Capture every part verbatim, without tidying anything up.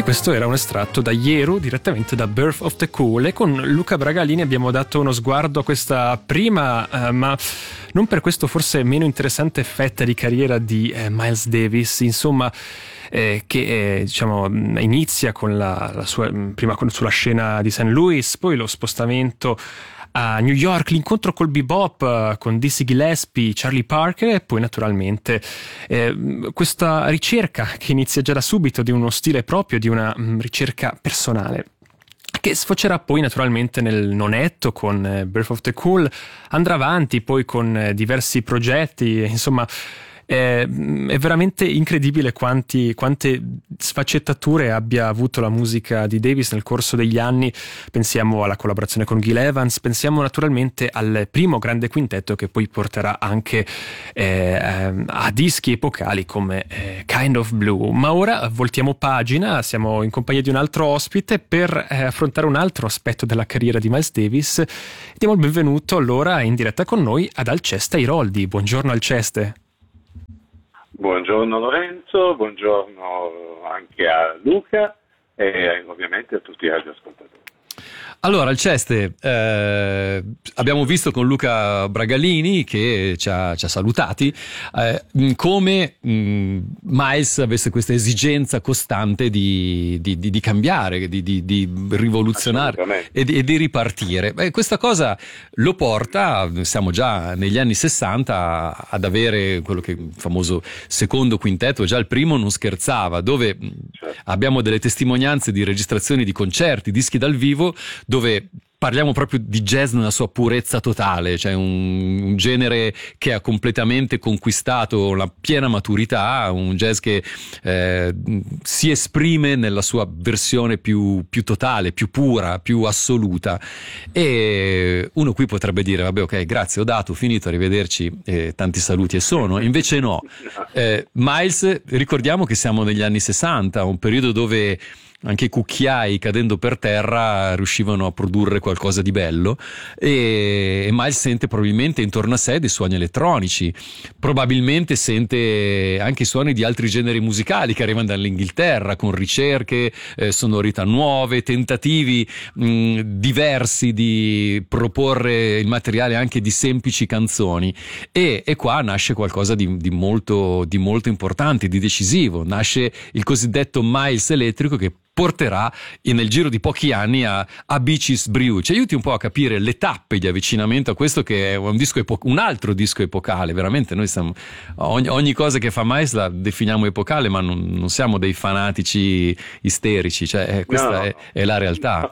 Questo era un estratto da Yeru, direttamente da Birth of the Cool, e con Luca Bragalini abbiamo dato uno sguardo a questa prima, eh, ma non per questo forse meno interessante fetta di carriera di eh, Miles Davis, insomma, eh, che eh, diciamo inizia con la, la sua prima con, sulla scena di Saint Louis, poi lo spostamento a New York, l'incontro col bebop con Dizzy Gillespie, Charlie Parker, e poi naturalmente eh, questa ricerca che inizia già da subito di uno stile proprio, di una mh, ricerca personale, che sfocerà poi naturalmente nel nonetto con eh, Birth of the Cool, andrà avanti poi con eh, diversi progetti, insomma. È, è veramente incredibile quanti, quante sfaccettature abbia avuto la musica di Davis nel corso degli anni. Pensiamo alla collaborazione con Gil Evans, pensiamo naturalmente al primo grande quintetto che poi porterà anche eh, a dischi epocali come eh, Kind of Blue. Ma ora voltiamo pagina, siamo in compagnia di un altro ospite per eh, affrontare un altro aspetto della carriera di Miles Davis. Diamo il benvenuto allora in diretta con noi ad Alceste Airoldi. Buongiorno Alceste. Buongiorno Lorenzo, buongiorno anche a Luca e ovviamente a tutti gli radioascoltatori. Allora, Alceste, eh, abbiamo visto con Luca Bragalini che ci ha, ci ha salutati eh, come mh, Miles avesse questa esigenza costante di, di, di, di cambiare, di, di, di rivoluzionare e di, e di ripartire. Beh, questa cosa lo porta, siamo già negli anni sessanta, ad avere quello che è il famoso secondo quintetto, già il primo non scherzava, dove certo. Abbiamo delle testimonianze di registrazioni di concerti, dischi dal vivo, dove parliamo proprio di jazz nella sua purezza totale, cioè un, un genere che ha completamente conquistato la piena maturità, un jazz che eh, si esprime nella sua versione più, più totale, più pura, più assoluta. E uno qui potrebbe dire, vabbè, ok, grazie, ho dato, ho finito, arrivederci, eh, tanti saluti e sono. Invece no. Eh, Miles, ricordiamo che siamo negli anni sessanta, un periodo dove anche i cucchiai cadendo per terra riuscivano a produrre qualcosa di bello, e, e Miles sente probabilmente intorno a sé dei suoni elettronici, probabilmente sente anche i suoni di altri generi musicali che arrivano dall'Inghilterra, con ricerche, eh, sonorità nuove, tentativi mh, diversi di proporre il materiale anche di semplici canzoni, e, e qua nasce qualcosa di, di, molto, di molto importante, di decisivo. Nasce il cosiddetto Miles elettrico, che porterà nel giro di pochi anni a, a Beaches Brew. Ci aiuti un po' a capire le tappe di avvicinamento a questo che è un disco epo- un altro disco epocale. Veramente noi siamo, ogni, ogni cosa che fa Miles la definiamo epocale, ma non, non siamo dei fanatici isterici, cioè eh, questa no, è, è la realtà.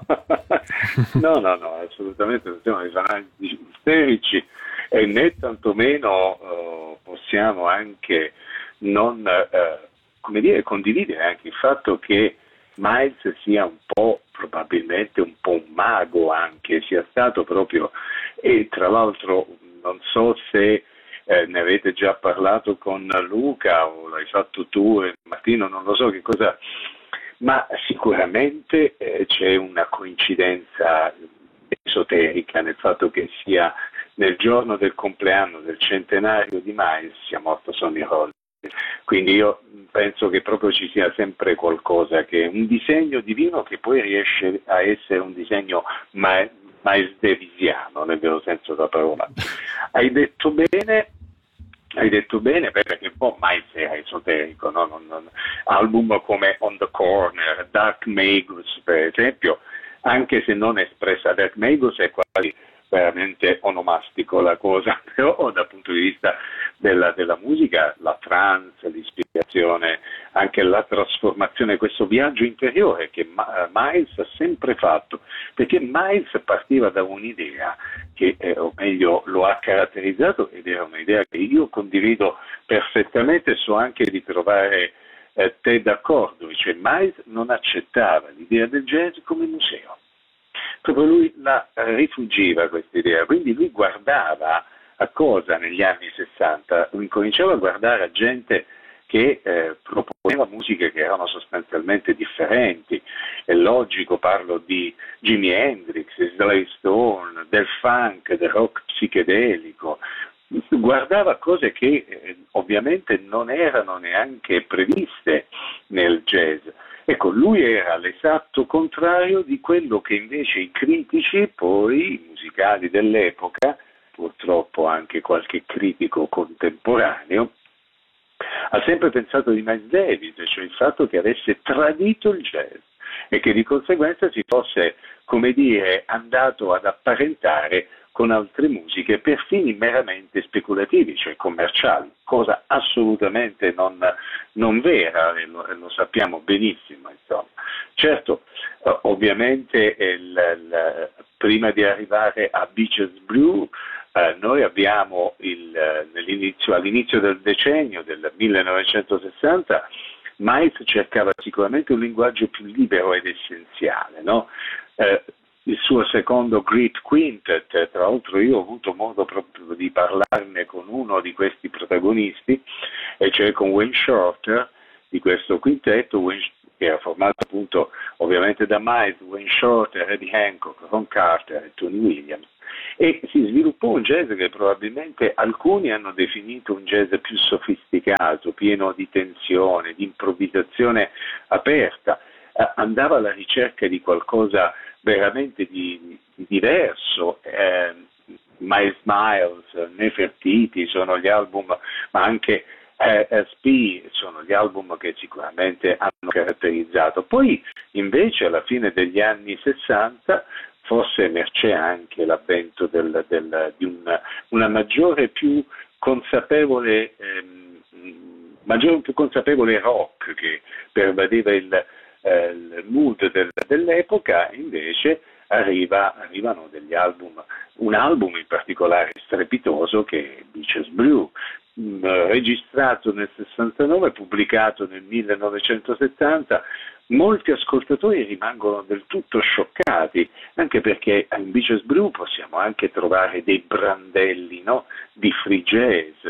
No, no, no, assolutamente non siamo dei fanatici isterici, e né tantomeno uh, possiamo anche non uh, come dire, condividere anche il fatto che Miles sia un po', probabilmente un po' un mago, anche sia stato proprio, e tra l'altro non so se eh, ne avete già parlato con Luca o l'hai fatto tu e Martino, non lo so che cosa, ma sicuramente eh, c'è una coincidenza esoterica nel fatto che sia nel giorno del compleanno del centenario di Miles sia morto Sonny Rollins. Quindi io penso che proprio ci sia sempre qualcosa, che un disegno divino che poi riesce a essere un disegno ma- miles-davisiano nel vero senso della parola. Hai detto bene, hai detto bene perché un po' Miles era esoterico, no? non, non, album come On the Corner, Dark Magus per esempio, anche se non espressa Dark Magus è quasi veramente onomastico la cosa, però dal punto di vista della, della musica, la trance, l'ispirazione, anche la trasformazione, questo viaggio interiore che Miles ha sempre fatto, perché Miles partiva da un'idea che, eh, o meglio, lo ha caratterizzato, ed era un'idea che io condivido perfettamente, so anche di trovare eh, te d'accordo, cioè Miles non accettava l'idea del jazz come museo. Proprio lui la rifugiva questa idea, quindi lui guardava a cosa negli anni sessanta, incominciava a guardare a gente che eh, proponeva musiche che erano sostanzialmente differenti. È logico, parlo di Jimi Hendrix, Sly Stone, del funk, del rock psichedelico. Guardava cose che eh, ovviamente non erano neanche previste nel jazz. Ecco, lui era l'esatto contrario di quello che invece i critici, poi i musicali dell'epoca, purtroppo anche qualche critico contemporaneo, ha sempre pensato di Miles Davis, cioè il fatto che avesse tradito il jazz e che di conseguenza si fosse, come dire, andato ad apparentare con altre musiche per fini meramente speculativi, cioè commerciali, cosa assolutamente non, non vera, e lo, lo sappiamo benissimo. Insomma. Certo, eh, ovviamente il, il, prima di arrivare a Beaches Blue, eh, noi abbiamo il, nell'inizio, all'inizio del decennio del millenovecentosessanta, Miles cercava sicuramente un linguaggio più libero ed essenziale, no? Eh, il suo secondo Great Quintet, tra l'altro io ho avuto modo proprio di parlarne con uno di questi protagonisti, e cioè con Wayne Shorter di questo quintetto, Wayne, che era formato appunto ovviamente da Miles, Wayne Shorter, Eddie Hancock, Ron Carter e Tony Williams, e si sviluppò un jazz che probabilmente alcuni hanno definito un jazz più sofisticato, pieno di tensione, di improvvisazione aperta, eh, andava alla ricerca di qualcosa veramente di, di diverso. eh, Miles Miles, Nefertiti sono gli album, ma anche eh, S P sono gli album che sicuramente hanno caratterizzato. Poi invece alla fine degli anni sessanta forse emerge anche l'avvento del, del, di una, una maggiore più consapevole ehm, maggiore più consapevole rock che pervadeva il il mood del, dell'epoca. Invece arriva, arrivano degli album, un album in particolare strepitoso che è Beaches Blue, mh, registrato nel sessantanove, pubblicato nel millenovecentosettanta. Molti ascoltatori rimangono del tutto scioccati, anche perché in Beaches Blue possiamo anche trovare dei brandelli, no? Di free jazz.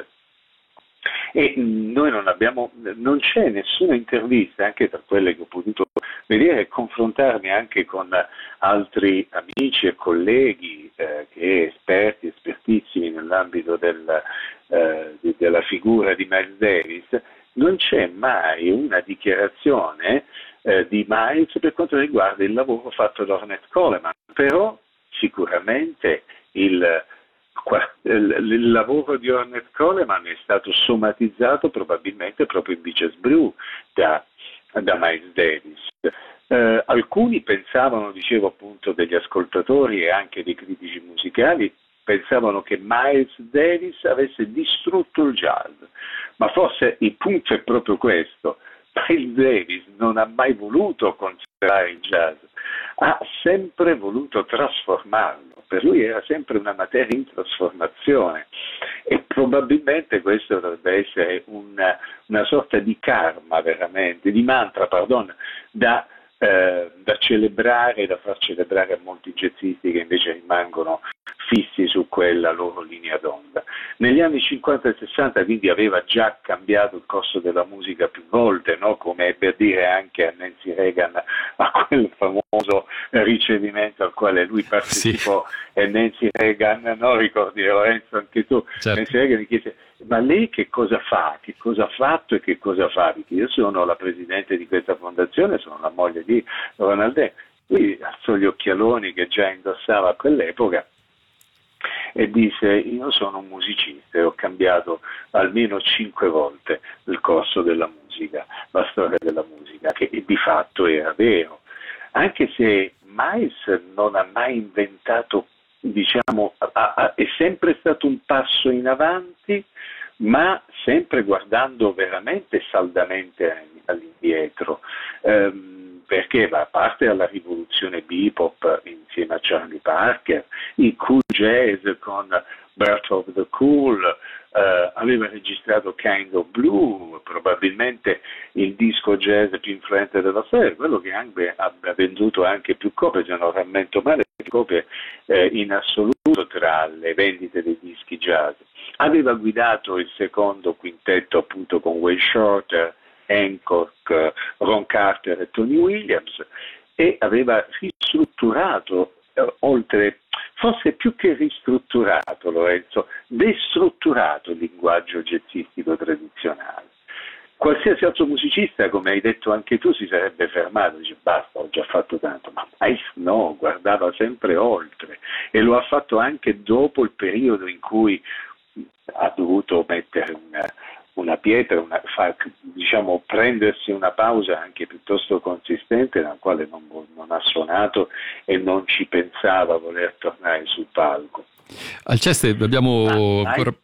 E noi non abbiamo, non c'è nessuna intervista, anche tra quelle che ho potuto vedere e confrontarmi anche con altri amici e colleghi eh, che esperti, espertissimi nell'ambito del, eh, della figura di Miles Davis, non c'è mai una dichiarazione eh, di Miles per quanto riguarda il lavoro fatto da Ornette Coleman, però sicuramente il Il lavoro di Ornette Coleman è stato somatizzato probabilmente proprio in Beaches Blue da, da Miles Davis. Eh, alcuni pensavano, dicevo appunto, degli ascoltatori e anche dei critici musicali, pensavano che Miles Davis avesse distrutto il jazz, ma forse il punto è proprio questo. Miles Davis non ha mai voluto considerare il jazz, ha sempre voluto trasformarlo. Per lui era sempre una materia in trasformazione e probabilmente questo dovrebbe essere una, una sorta di karma veramente, di mantra, pardon, da, eh, da celebrare, da far celebrare a molti jazzisti che invece rimangono fissi su quella loro linea d'onda. Negli anni cinquanta e sessanta quindi aveva già cambiato il corso della musica più volte, no? Come ebbe a dire anche a Nancy Reagan a quel famoso ricevimento al quale lui partecipò, sì. E Nancy Reagan, no? Ricordi Lorenzo anche tu, certo. Nancy Reagan gli chiese: ma lei che cosa fa, che cosa ha fatto e che cosa fa? Perché io sono la presidente di questa fondazione, sono la moglie di Ronald Reagan. Lui alzò gli occhialoni che già indossava a quell'epoca e disse: io sono un musicista e ho cambiato almeno cinque volte il corso della musica, la storia della musica, che di fatto era vero, anche se Miles non ha mai inventato, diciamo, ha, ha, è sempre stato un passo in avanti, ma sempre guardando veramente saldamente all'indietro. Um, perché a parte alla rivoluzione bebop insieme a Charlie Parker, il cool jazz con Birth of the Cool, eh, aveva registrato Kind of Blue, probabilmente il disco jazz più influente della storia, quello che anche ha venduto anche più copie, se non rammento male, più copie eh, in assoluto tra le vendite dei dischi jazz. Aveva guidato il secondo quintetto appunto con Wayne Shorter, Hancock, Ron Carter e Tony Williams, e aveva ristrutturato, eh, oltre, forse più che ristrutturato, Lorenzo, destrutturato il linguaggio jazzistico tradizionale. qualsiasi altro musicista, come hai detto anche tu, si sarebbe fermato, dice basta, ho già fatto tanto, ma Miles no, guardava sempre oltre, e lo ha fatto anche dopo il periodo in cui ha dovuto mettere una, una pietra, una, far, diciamo, prendersi una pausa anche piuttosto consistente, nella quale non, non ha suonato e non ci pensava a voler tornare sul palco. Alceste, abbiamo ah, ancora...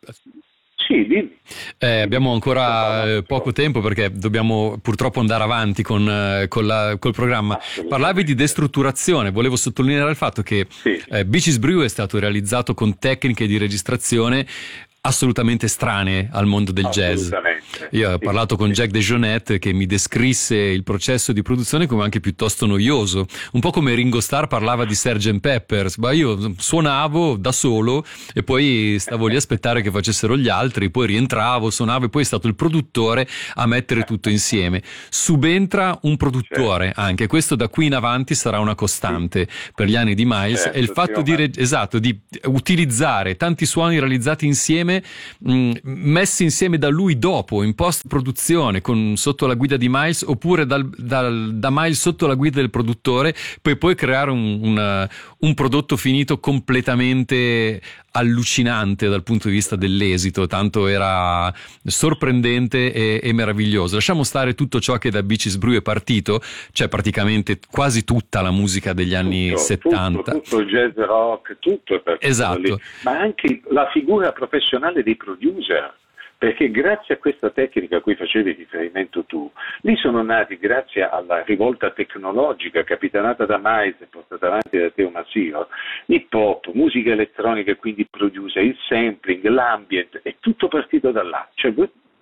Sì, dimmi. Eh, abbiamo ancora eh, poco tempo perché dobbiamo purtroppo andare avanti con, eh, con la, col programma. Parlavi di destrutturazione, volevo sottolineare il fatto che sì. eh, Bitches Brew è stato realizzato con tecniche di registrazione assolutamente strane al mondo del jazz. Io ho parlato con Jack DeJohnette che mi descrisse il processo di produzione come anche piuttosto noioso, un po' come Ringo Starr parlava di sergeant Pepper's, ma io suonavo da solo e poi stavo lì a aspettare che facessero gli altri, poi rientravo, suonavo e poi è stato il produttore a mettere tutto insieme. Subentra un produttore anche, questo da qui in avanti sarà una costante per gli anni di Miles, certo, e il fatto di, re- esatto, di utilizzare tanti suoni realizzati insieme, mh, messi insieme da lui dopo in post produzione con, sotto la guida di Miles, oppure dal, dal, da Miles sotto la guida del produttore, per poi creare un, una, un prodotto finito completamente allucinante dal punto di vista dell'esito, tanto era sorprendente e, e meraviglioso. Lasciamo stare tutto ciò che da Bitches Brew è partito, cioè praticamente quasi tutta la musica degli anni tutto, settanta, tutto, tutto il jazz rock, tutto è partito esatto lì. Ma anche la figura professionale dei producer, perché grazie a questa tecnica a cui facevi riferimento tu, lì sono nati, grazie alla rivolta tecnologica capitanata da Miles e portata avanti da Teo Masiro, l'hip hop, musica elettronica, quindi producer, il sampling, l'ambient, è tutto partito da là. Cioè,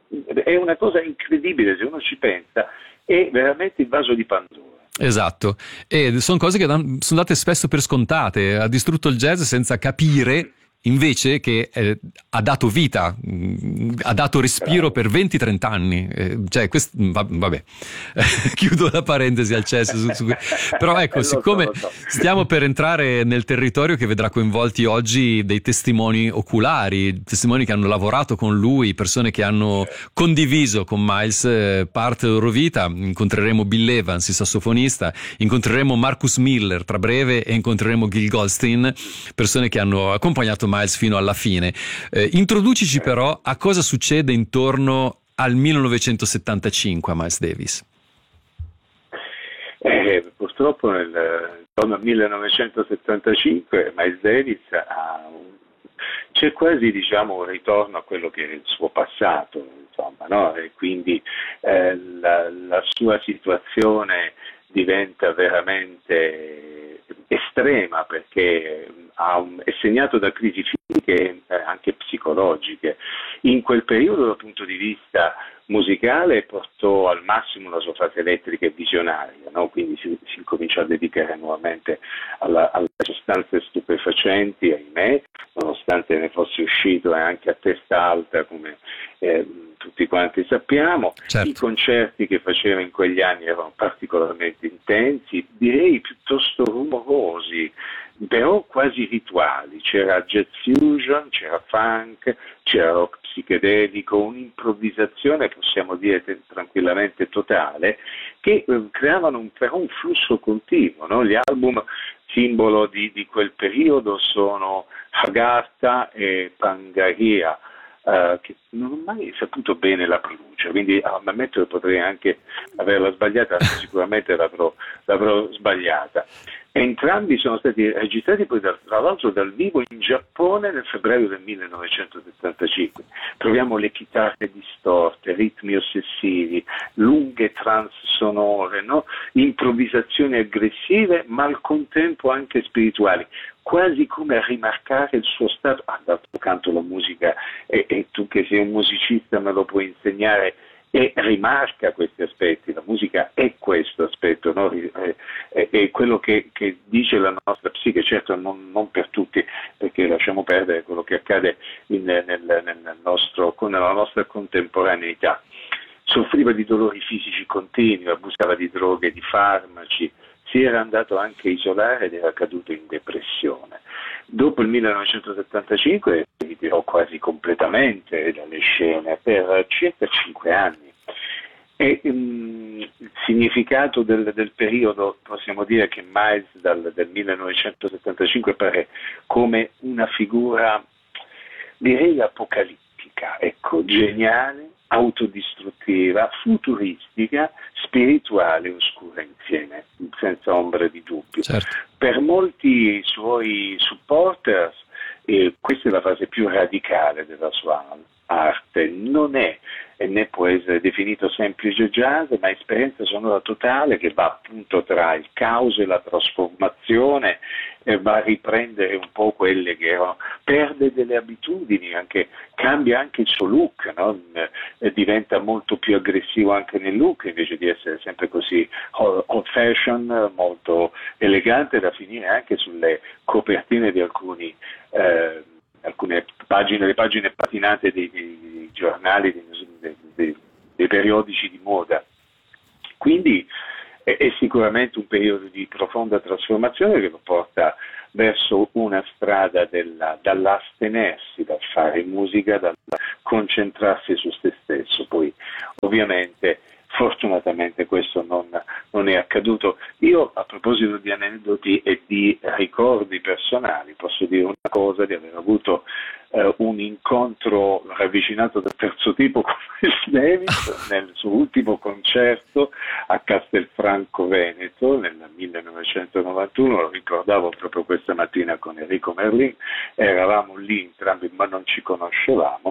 è una cosa incredibile, se uno ci pensa, è veramente il vaso di Pandora. Esatto, e sono cose che sono date spesso per scontate, ha distrutto il jazz senza capire invece che eh, ha dato vita, mh, ha dato respiro per venti trenta anni, eh, cioè questo, va, vabbè, chiudo la parentesi al cesso su, su, però ecco, siccome so, so. stiamo per entrare nel territorio che vedrà coinvolti oggi dei testimoni oculari, testimoni che hanno lavorato con lui, persone che hanno condiviso con Miles eh, parte della loro vita, incontreremo Bill Evans, il sassofonista, incontreremo Marcus Miller tra breve e incontreremo Gil Goldstein, persone che hanno accompagnato Miles fino alla fine. Eh, introducici però a cosa succede intorno al millenovecentosettantacinque a Miles Davis. Eh, purtroppo nel, intorno al millenovecentosettantacinque Miles Davis ha un, c'è quasi, diciamo, un ritorno a quello che è il suo passato, insomma, no? E quindi eh, la, la sua situazione diventa veramente estrema, perché ha un, è segnato da crisi fisiche e eh, anche psicologiche. In quel periodo, dal punto di vista musicale, portò al massimo la sua fase elettrica e visionaria, no? Quindi si, si cominciò a dedicare nuovamente alla, alle sostanze stupefacenti, ahimè, nonostante ne fosse uscito e anche a testa alta, come eh, tutti quanti sappiamo. Certo. I concerti che faceva in quegli anni erano particolarmente intensi, direi piuttosto rumorosi, però quasi rituali. C'era jazz fusion, c'era funk, c'era rock psichedelico, un'improvvisazione, possiamo dire te- tranquillamente totale, che eh, creavano un, però un flusso continuo, no? Gli album simbolo di, di quel periodo sono Agartha e Pangaria, Uh, che non ho mai saputo bene la pronuncia, quindi ah, ammetto che potrei anche averla sbagliata, sicuramente l'avrò, l'avrò sbagliata. Entrambi sono stati registrati poi da, tra l'altro dal vivo in Giappone nel febbraio del millenovecentosettantacinque. Troviamo le chitarre distorte, ritmi ossessivi, lunghe trance sonore, no? Improvvisazioni aggressive ma al contempo anche spirituali, quasi come a rimarcare il suo stato. Ah, d'altro canto la musica, e, e tu che sei un musicista me lo puoi insegnare, e rimarca questi aspetti. La musica è questo aspetto, no? È, è quello che, che dice la nostra psiche, certo non, non per tutti, perché lasciamo perdere quello che accade in, nel, nel nostro, nella nostra contemporaneità. Soffriva di dolori fisici continui, abusava di droghe, di farmaci, si era andato anche a isolare ed era caduto in depressione. Dopo il millenovecentosettantacinque si ritirò quasi completamente dalle scene per circa cinque anni E um, il significato del, del periodo, possiamo dire che Miles dal, del millenovecentosettantacinque appare come una figura, direi, apocalittica, ecco, geniale, autodistruttiva, futuristica, spirituale e oscura insieme, senza ombra di dubbio. Certo. Per molti suoi supporters eh, questa è la fase più radicale della sua arte, non è e né può essere definito semplice jazz, ma esperienza sonora totale che va appunto tra il caos e la trasformazione, e va a riprendere un po' quelle che erano, perde delle abitudini, anche, cambia anche il suo look, no? E diventa molto più aggressivo anche nel look, invece di essere sempre così old fashion, molto elegante, da finire anche sulle copertine di alcuni eh, alcune pagine, le pagine patinate dei, dei, dei giornali, dei, dei, dei periodici di moda. Quindi è, è sicuramente un periodo di profonda trasformazione che lo porta verso una strada della, dall'astenersi dal fare musica, dal concentrarsi su se stesso. Poi ovviamente fortunatamente questo non, non è accaduto. Io, a proposito di aneddoti e di ricordi personali, posso dire una cosa, di aver avuto eh, un incontro ravvicinato del terzo tipo con Miles Davis nel suo ultimo concerto a Castelfranco Veneto nel millenovecentonovantuno. Lo ricordavo proprio questa mattina con Enrico Merlin, eravamo lì entrambi ma non ci conoscevamo.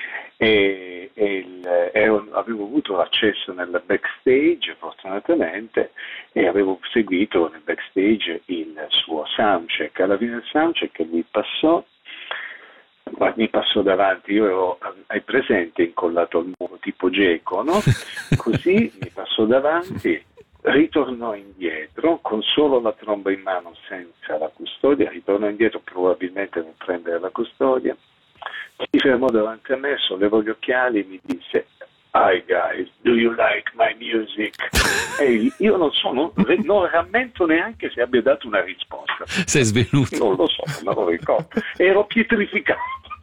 E, e il, ero, avevo avuto accesso nel backstage fortunatamente e avevo seguito nel backstage il suo soundcheck. Alla fine del soundcheck lui passò, mi passò davanti, io ero, hai presente, incollato al muro tipo geco, no? Così mi passò davanti, ritornò indietro con solo la tromba in mano senza la custodia, ritornò indietro probabilmente per prendere la custodia. Si fermò davanti a me, sollevò gli occhiali e mi disse: "Hi guys, do you like my music?" E io non so, non, non rammento neanche se abbia dato una risposta. Sei svenuto. Non lo so, non lo ricordo. Ero pietrificato.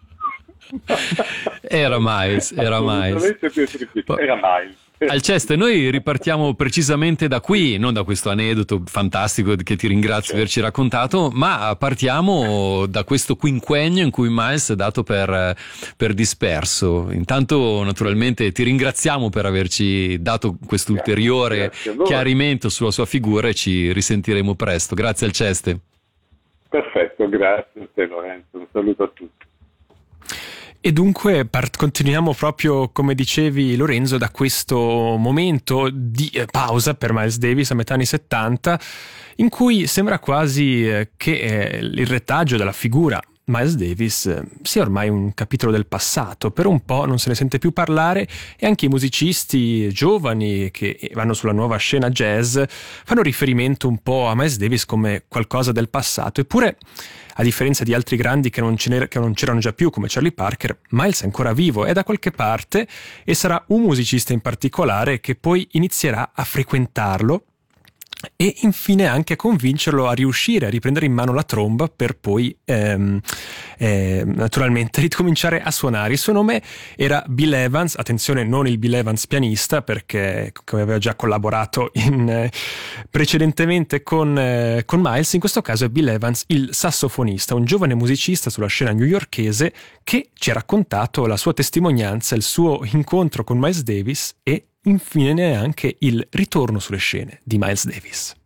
Era Miles, era Miles. Era Miles. Alceste, noi ripartiamo precisamente da qui, non da questo aneddoto fantastico che ti ringrazio di averci raccontato, ma partiamo da questo quinquennio in cui Miles è dato per, per disperso. Intanto naturalmente ti ringraziamo per averci dato questo ulteriore chiarimento sulla sua figura e ci risentiremo presto. Grazie Alceste. Perfetto, grazie a te Lorenzo, un saluto a tutti. E dunque part- continuiamo proprio, come dicevi Lorenzo, da questo momento di eh, pausa per Miles Davis a metà anni settanta, in cui sembra quasi eh, che eh, il retaggio della figura Miles Davis eh, sia ormai un capitolo del passato. Per un po' non se ne sente più parlare e anche i musicisti giovani che vanno sulla nuova scena jazz fanno riferimento un po' a Miles Davis come qualcosa del passato. Eppure, a differenza di altri grandi che non, ce che non c'erano già più come Charlie Parker, Miles è ancora vivo, è da qualche parte e sarà un musicista in particolare che poi inizierà a frequentarlo e infine anche a convincerlo a riuscire a riprendere in mano la tromba per poi ehm, eh, naturalmente ricominciare a suonare. Il suo nome era Bill Evans, attenzione, non il Bill Evans pianista, perché come aveva già collaborato in, eh, precedentemente con, eh, con Miles, in questo caso è Bill Evans il sassofonista, un giovane musicista sulla scena newyorkese che ci ha raccontato la sua testimonianza, il suo incontro con Miles Davis e infine anche il ritorno sulle scene di Miles Davis.